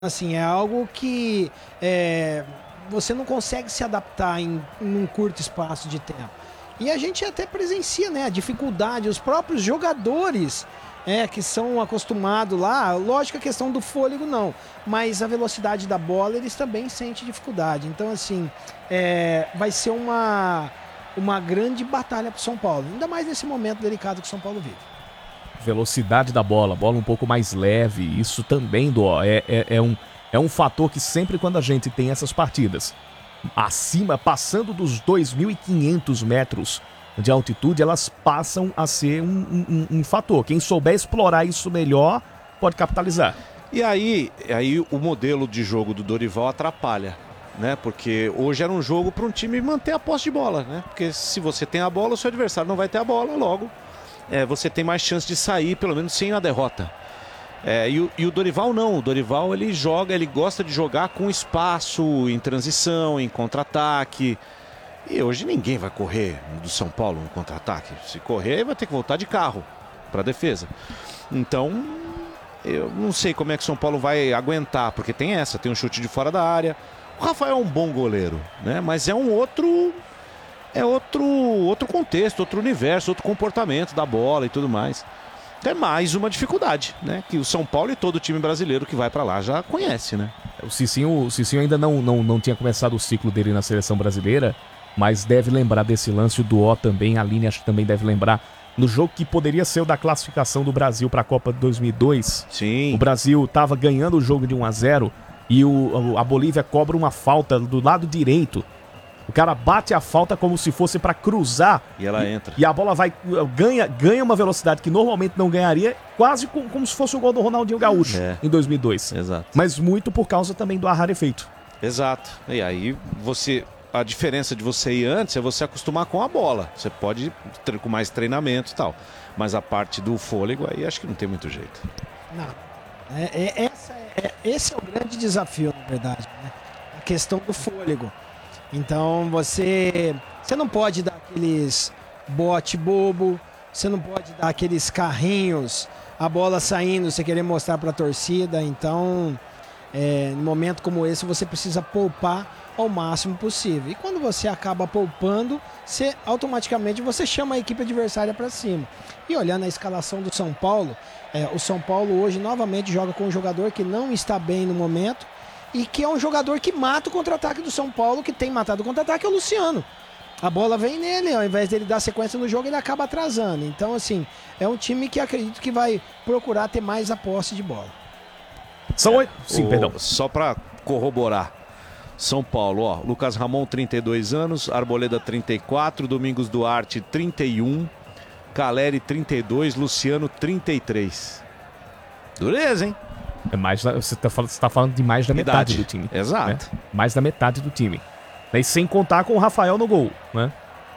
Assim, é algo que você não consegue se adaptar em um curto espaço de tempo. E a gente até presencia, né, a dificuldade, os próprios jogadores que são acostumados lá, lógico a questão do fôlego não, mas a velocidade da bola eles também sentem dificuldade. Então, assim, vai ser uma grande batalha para o São Paulo, ainda mais nesse momento delicado que o São Paulo vive. Velocidade da bola um pouco mais leve, isso também é um fator que sempre quando a gente tem essas partidas acima, passando dos 2.500 metros de altitude, elas passam a ser um fator. Quem souber explorar isso melhor pode capitalizar. E aí o modelo de jogo do Dorival atrapalha, né? Porque hoje era um jogo para um time manter a posse de bola, né? Porque se você tem a bola, o seu adversário não vai ter a bola, logo você tem mais chance de sair, pelo menos sem a derrota. E o Dorival não, o Dorival ele gosta de jogar com espaço, em transição, em contra-ataque. E hoje ninguém vai correr do São Paulo no contra-ataque. Se correr, vai ter que voltar de carro para a defesa. Então, eu não sei como é que o São Paulo vai aguentar, porque tem um chute de fora da área. O Rafael é um bom goleiro, né? Mas é outro contexto, outro universo, outro comportamento da bola e tudo mais. É mais uma dificuldade, né? Que o São Paulo e todo o time brasileiro que vai para lá já conhece, né? O Cicinho ainda não tinha começado o ciclo dele na seleção brasileira, mas deve lembrar desse lance, o Duó também, a Aline acho que também deve lembrar, no jogo que poderia ser o da classificação do Brasil para a Copa de 2002. Sim. O Brasil estava ganhando o jogo de 1-0 e a Bolívia cobra uma falta do lado direito. O cara bate a falta como se fosse para cruzar. E ela entra. E a bola ganha uma velocidade que normalmente não ganharia, quase como se fosse o gol do Ronaldinho Gaúcho em 2002. Exato. Mas muito por causa também do rarefeito. Exato. E aí a diferença de você ir antes é você acostumar com a bola. Você pode ir com mais treinamento e tal. Mas a parte do fôlego aí acho que não tem muito jeito. Não. Esse é o grande desafio, na verdade, né? A questão do fôlego. Então você não pode dar aqueles bote bobo, você não pode dar aqueles carrinhos, a bola saindo, você querer mostrar para a torcida. Então, no momento como esse, você precisa poupar ao máximo possível. E quando você acaba poupando, automaticamente você chama a equipe adversária para cima. E olhando a escalação do São Paulo, o São Paulo hoje novamente joga com um jogador que não está bem no momento, e que é um jogador que mata o contra-ataque do São Paulo, que tem matado o contra-ataque, é o Luciano. A bola vem nele, ao invés dele dar sequência no jogo, ele acaba atrasando. Então, assim, é um time que acredito que vai procurar ter mais a posse de bola. Perdão. Só para corroborar. São Paulo, Lucas Ramon, 32 anos, Arboleda, 34, Domingos Duarte, 31, Caleri, 32, Luciano, 33. Dureza, hein? Você tá falando de mais da metade do time. Exato. Né? Mais da metade do time. E sem contar com o Rafael no gol, né?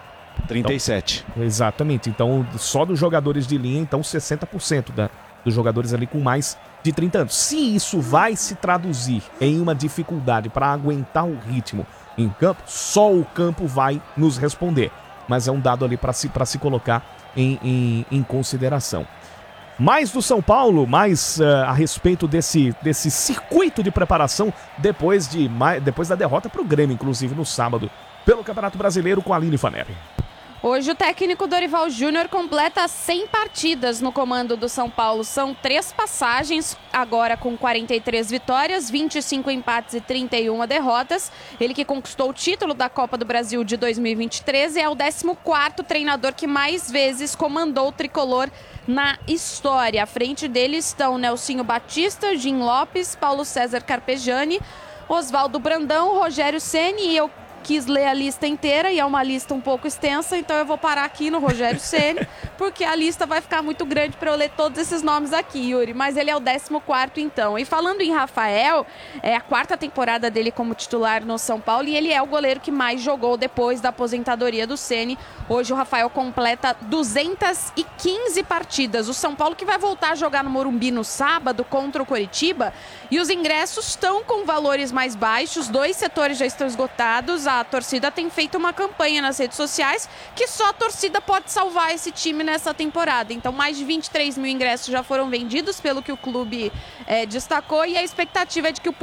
37. Então, exatamente. Então, só dos jogadores de linha, então 60% dos jogadores ali com mais de 30 anos. Se isso vai se traduzir em uma dificuldade para aguentar o ritmo em campo, só o campo vai nos responder. Mas é um dado ali para se colocar em consideração. Mais do São Paulo, mais a respeito desse circuito de preparação depois da derrota para o Grêmio, inclusive no sábado, pelo Campeonato Brasileiro com a Aline Fanelli. Hoje o técnico Dorival Júnior completa 100 partidas no comando do São Paulo. São 3 passagens, agora com 43 vitórias, 25 empates e 31 derrotas. Ele que conquistou o título da Copa do Brasil de 2023 e é o 14º treinador que mais vezes comandou o tricolor na história. À frente dele estão Nelsinho Batista, Jim Lopes, Paulo César Carpegiani, Oswaldo Brandão, Rogério Ceni, e eu quis ler a lista inteira e é uma lista um pouco extensa, então eu vou parar aqui no Rogério Ceni, porque a lista vai ficar muito grande para eu ler todos esses nomes aqui, Yuri, mas ele é o 14º então. E falando em Rafael, é a 4ª temporada dele como titular no São Paulo e ele é o goleiro que mais jogou depois da aposentadoria do Ceni. Hoje o Rafael completa 215 partidas. O São Paulo que vai voltar a jogar no Morumbi no sábado contra o Coritiba, e os ingressos estão com valores mais baixos, 2 setores já estão esgotados. a torcida tem feito uma campanha nas redes sociais que só a torcida pode salvar esse time nessa temporada. Então, mais de 23 mil ingressos já foram vendidos, pelo que o clube destacou, e a expectativa é de que o